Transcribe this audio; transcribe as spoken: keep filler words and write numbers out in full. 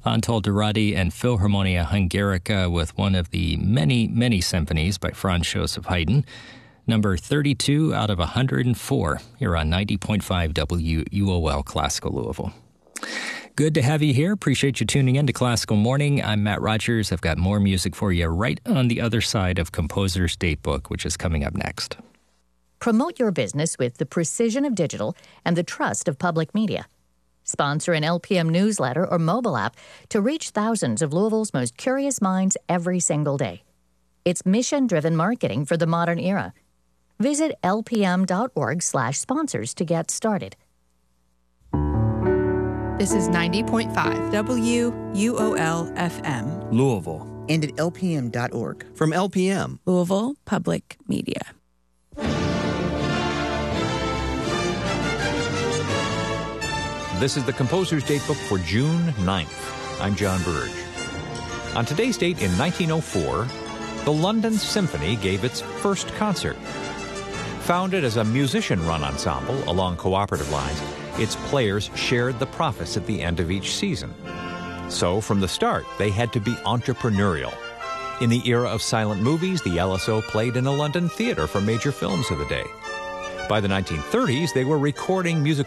Antal Durati and Philharmonia Hungarica with one of the many, many symphonies by Franz Joseph Haydn. Number thirty-two out of one hundred four here on ninety point five W U O L Classical Louisville. Good to have you here. Appreciate you tuning in to Classical Morning. I'm Matt Rogers. I've got more music for you right on the other side of Composer's Datebook, which is coming up next. Promote your business with the precision of digital and the trust of public media. Sponsor an L P M newsletter or mobile app to reach thousands of Louisville's most curious minds every single day. It's mission-driven marketing for the modern era. Visit lpm.org slash sponsors to get started. This is ninety point five W U O L F M. Louisville. And at L P M dot org. From L P M. Louisville Public Media. This is the Composer's Datebook for June ninth. I'm John Burge. On today's date in nineteen oh four, the London Symphony gave its first concert. Founded as a musician-run ensemble along cooperative lines, its players shared the profits at the end of each season. So, from the start, they had to be entrepreneurial. In the era of silent movies, the L S O played in a London theater for major films of the day. By the nineteen thirties, they were recording musical